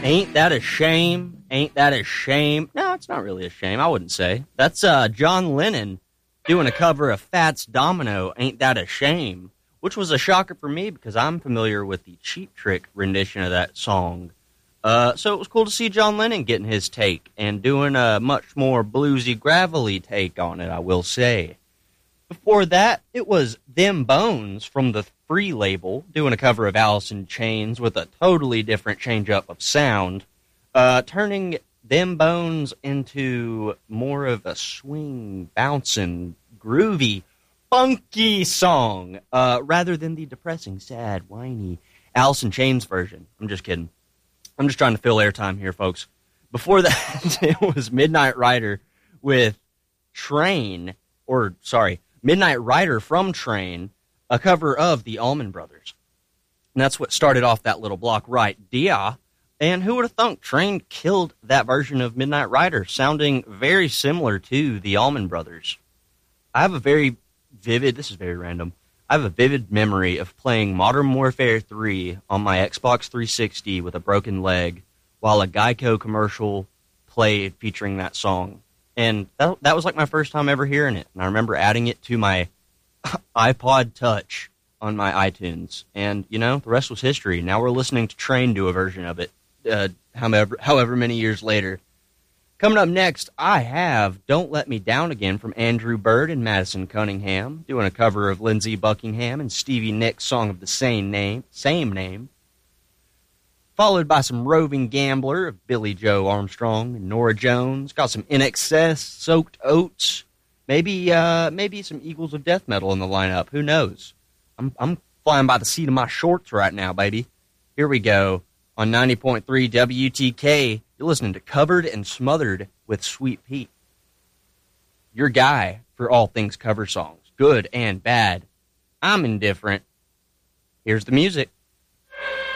Ain't that a shame? Ain't that a shame? No, it's not really a shame, I wouldn't say. That's John Lennon doing a cover of Fats Domino, Ain't That a Shame, which was a shocker for me because I'm familiar with the Cheap Trick rendition of that song. So it was cool to see John Lennon getting his take and doing a much more bluesy, gravelly take on it, I will say. Before that, it was Them Bones from the Free label doing a cover of Alice in Chains with a totally different change-up of sound, turning Them Bones into more of a swing, bouncing, groovy, funky song, rather than the depressing, sad, whiny Alice in Chains version. I'm just kidding. I'm just trying to fill airtime here, folks. Before that, it was Midnight Rider with Midnight Rider from Train, a cover of the Allman Brothers. And that's what started off that little block right there. And who would have thunk Train killed that version of Midnight Rider, sounding very similar to the Allman Brothers. I have a very vivid, this is very random, I have a vivid memory of playing Modern Warfare 3 on my Xbox 360 with a broken leg while a Geico commercial played featuring that song. And that was like my first time ever hearing it. And I remember adding it to my iPod Touch on my iTunes. And, you know, the rest was history. Now we're listening to Train do a version of it, however many years later. Coming up next, I have Don't Let Me Down Again from Andrew Bird and Madison Cunningham, doing a cover of Lindsey Buckingham and Stevie Nicks' song of the same name. Followed by some Roving Gambler of Billy Joe Armstrong and Norah Jones. Got some INXS, Soaked Oats, maybe some Eagles of Death Metal in the lineup. Who knows? I'm flying by the seat of my shorts right now, baby. Here we go on 90.3 WTK. You're listening to Covered and Smothered with Sweet Pea. Your guy for all things cover songs, good and bad. I'm indifferent. Here's the music.